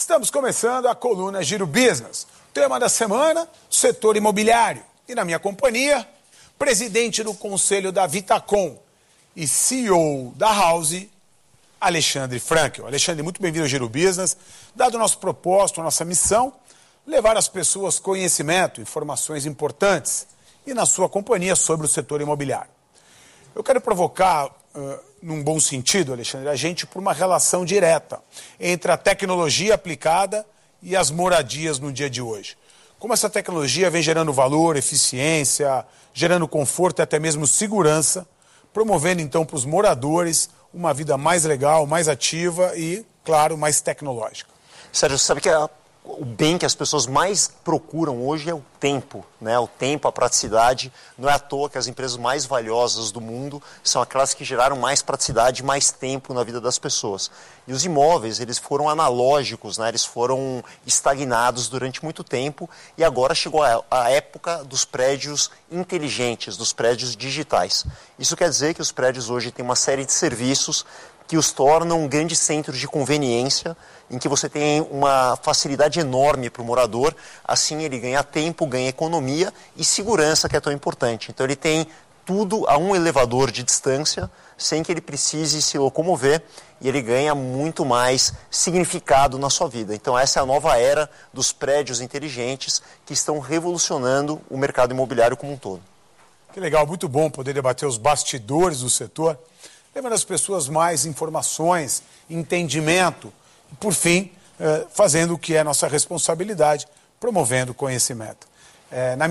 Estamos começando a coluna Giro Business. Tema da semana, setor imobiliário. E na minha companhia, presidente do conselho da Vitacom e CEO da House, Alexandre Frankel. Alexandre, muito bem-vindo ao Giro Business. Dado o nosso propósito, a nossa missão, levar às pessoas conhecimento, informações importantes e na sua companhia sobre o setor imobiliário. Eu quero provocar, num bom sentido, Alexandre, a gente por uma relação direta entre a tecnologia aplicada e as moradias no dia de hoje. Como essa tecnologia vem gerando valor, eficiência, gerando conforto e até mesmo segurança, promovendo então para os moradores uma vida mais legal, mais ativa e, claro, mais tecnológica. Sérgio, você sabe que o bem que as pessoas mais procuram hoje é o tempo, né? O tempo, a praticidade. Não é à toa que as empresas mais valiosas do mundo são aquelas que geraram mais praticidade e mais tempo na vida das pessoas. E os imóveis, eles foram analógicos, né? Eles foram estagnados durante muito tempo e agora chegou a época dos prédios inteligentes, dos prédios digitais. Isso quer dizer que os prédios hoje têm uma série de serviços que os tornam um grande centro de conveniência, em que você tem uma facilidade enorme para o morador, assim ele ganha tempo, ganha economia e segurança, que é tão importante. Então ele tem tudo a um elevador de distância, sem que ele precise se locomover, e ele ganha muito mais significado na sua vida. Então essa é a nova era dos prédios inteligentes que estão revolucionando o mercado imobiliário como um todo. Que legal, muito bom poder debater os bastidores do setor, levando às pessoas mais informações, entendimento e, por fim, fazendo o que é nossa responsabilidade, promovendo conhecimento.